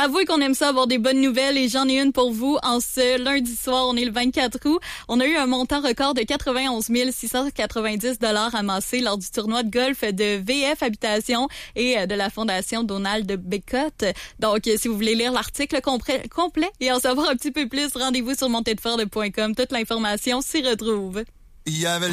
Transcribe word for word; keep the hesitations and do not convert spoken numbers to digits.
avouez qu'on aime ça avoir des bonnes nouvelles et j'en ai une pour vous. En ce lundi soir, on est le vingt-quatre août. On a eu un montant record de quatre-vingt-onze mille six cent quatre-vingt-dix dollars amassés lors du tournoi de golf de V F Habitation et de la Fondation Donald Bécotte. Donc, si vous voulez lire l'article complet et en savoir un petit peu plus, rendez-vous sur montée de ford point com. Toute l'information s'y retrouve. Il y avait